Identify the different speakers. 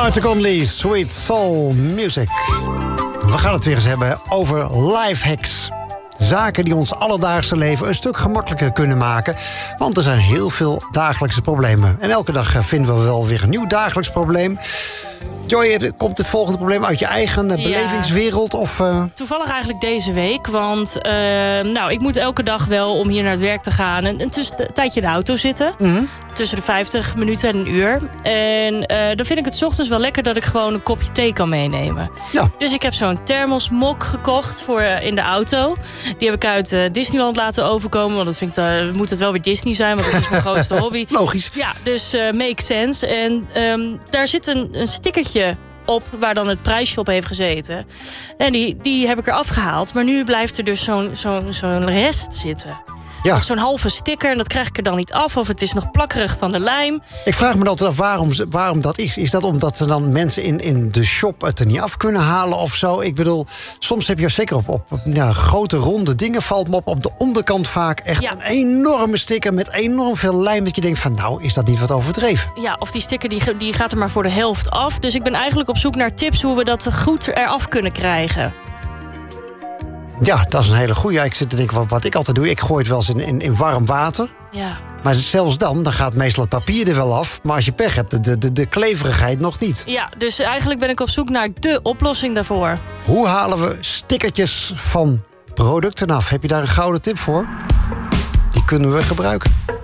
Speaker 1: Art Conley, Sweet Soul Music. We gaan het weer eens hebben over lifehacks. Zaken die ons alledaagse leven een stuk gemakkelijker kunnen maken. Want er zijn heel veel dagelijkse problemen. En elke dag vinden we wel weer een nieuw dagelijks probleem. Joy, komt het volgende probleem uit je eigen belevingswereld? Of,
Speaker 2: Toevallig eigenlijk deze week. Want ik moet elke dag wel om hier naar het werk te gaan een tijdje in de auto zitten. Mm-hmm. Tussen de 50 minuten en een uur. En dan vind ik het 's ochtends wel lekker dat ik gewoon een kopje thee kan meenemen. Ja. Dus ik heb zo'n thermosmok gekocht voor in de auto. Die heb ik uit Disneyland laten overkomen. Want dat vind ik, moet het wel weer Disney zijn, want dat is mijn grootste hobby.
Speaker 1: Logisch.
Speaker 2: Ja, dus make sense. En daar zit een stickertje op waar dan het prijsje op heeft gezeten. En die heb ik eraf gehaald. Maar nu blijft er dus zo'n rest zitten. Ja. Zo'n halve sticker en dat krijg ik er dan niet af. Of het is nog plakkerig van de lijm.
Speaker 1: Ik vraag me altijd af waarom dat is. Is dat omdat er dan mensen in de shop het er niet af kunnen halen of zo? Ik bedoel, soms heb je zeker op grote ronde dingen valt me op de onderkant vaak echt een enorme sticker met enorm veel lijm. Dat je denkt van nou, is dat niet wat overdreven?
Speaker 2: Ja, of die sticker die gaat er maar voor de helft af. Dus ik ben eigenlijk op zoek naar tips hoe we dat goed eraf kunnen krijgen.
Speaker 1: Ja, dat is een hele goeie. Ik zit te denken, wat ik altijd doe, ik gooi het wel eens in warm water.
Speaker 2: Ja.
Speaker 1: Maar zelfs dan gaat meestal het papier er wel af. Maar als je pech hebt, de kleverigheid nog niet.
Speaker 2: Ja, dus eigenlijk ben ik op zoek naar de oplossing daarvoor.
Speaker 1: Hoe halen we stickertjes van producten af? Heb je daar een gouden tip voor? Die kunnen we gebruiken.